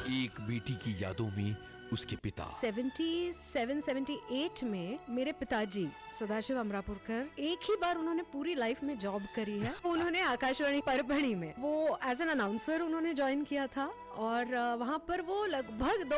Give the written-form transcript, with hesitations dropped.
एक बेटी की यादों में उसके पिता 77-78 में मेरे पिताजी सदाशिव अमरापुरकर एक ही बार उन्होंने पूरी लाइफ में जॉब करी है। उन्होंने आकाशवाणी परभणी में वो एज एन अनाउंसर उन्होंने ज्वाइन किया था और वहाँ पर वो लगभग